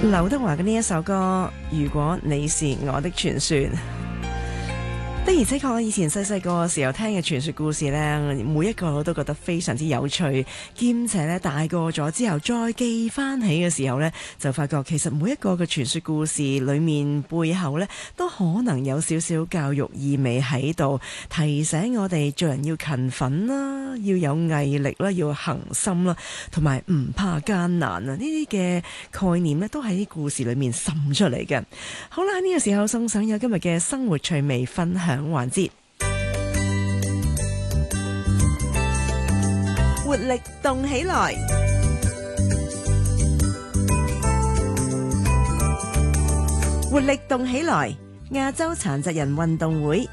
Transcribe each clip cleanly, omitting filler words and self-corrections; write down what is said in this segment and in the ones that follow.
劉德華嘅呢一首歌《如果你是我的傳說》，的而且確，以前細細個嘅時候聽嘅傳說故事呢，每一個我都覺得非常之有趣，兼且呢大個咗之後再記翻起嘅時候呢，就發覺其實每一個嘅傳說故事裏面背後呢，都可能有少少教育意味喺度，提醒我哋做人要勤奮啦，要有毅力啦，要恒心啦，同埋唔怕艱難啊！呢啲嘅概念呢，都喺啲故事裏面滲出嚟嘅。好啦，呢個時候送上有今日嘅生活趣味分享環節，活力動起來，活力動起來，亞洲殘疾人運動會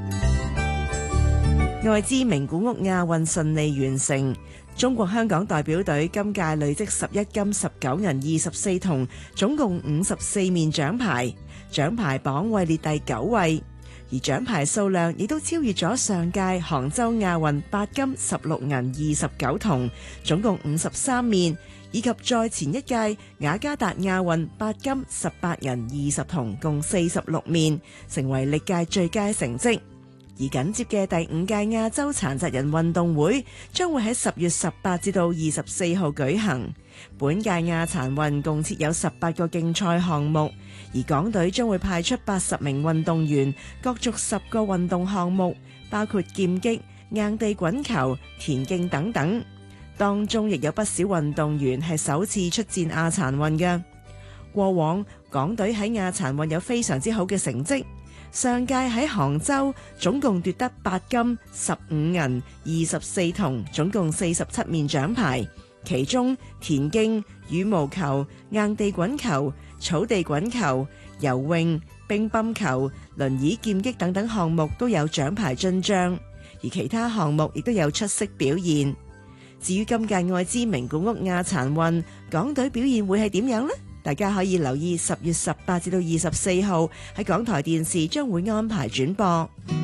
愛滋名古屋亞運順利完成，中國香港代表隊今屆累積11金19銀24銅，總共54面獎牌，獎牌榜位列第9位。而獎牌數量亦都超越咗上屆杭州亞運8金16銀29銅，總共53面，以及再前一屆雅加達亞運8金18銀20銅，共46面，成為歷屆最佳成績。而緊接嘅第5屆亞洲殘疾人運動會將會喺10月18至到24號舉行。本屆亞殘運共設有18個競賽項目，而港隊將會派出80名運動員，角逐10個運動項目，包括劍擊、硬地滾球、田徑等等。當中亦有不少運動員係首次出戰亞殘運嘅。過往港隊喺亞殘運有非常之好嘅成績。上屆喺杭州總共奪得8金15銀24銅，總共47面獎牌，其中田徑、羽毛球、硬地滾球、草地滾球、游泳、乒乓球、輪椅劍擊等等項目都有獎牌進帳，而其他項目亦都有出色表現。至於今屆愛滋名古屋亞殘運，港隊表現會係點樣呢？大家可以留意10月18至到24號喺港台電視將會安排轉播。